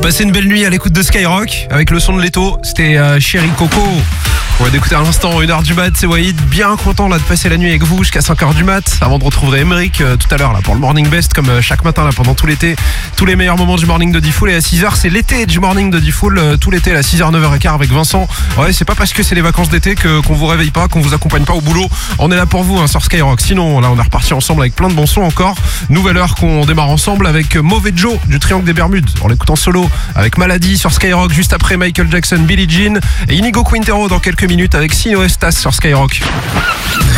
Passez une belle nuit à l'écoute de Skyrock avec le son de Leto. C'était Chéri Coco. On va d'écouter à l'instant 1h du mat, c'est Wahid. Bien content là de passer la nuit avec vous jusqu'à 5h du mat. Avant de retrouver Emeric tout à l'heure là pour le Morning Best comme chaque matin là pendant tout l'été. Tous les meilleurs moments du Morning de Diffoul. Et à 6h c'est l'été du Morning de Diffoul. Tout l'été à 6h 9h15 avec Vincent. Ouais, c'est pas parce que c'est les vacances d'été qu'on vous réveille pas, qu'on vous accompagne pas au boulot. On est là pour vous sur Skyrock. Sinon là on est reparti ensemble avec plein de bons sons encore. Nouvelle heure qu'on démarre ensemble avec Mauvais Joe du Triangle des Bermudes. On l'écoute en solo avec Maladie sur Skyrock. Juste après Michael Jackson, Billie Jean et Inigo Quintero dans quelques minutes avec Sino Estas sur Skyrock.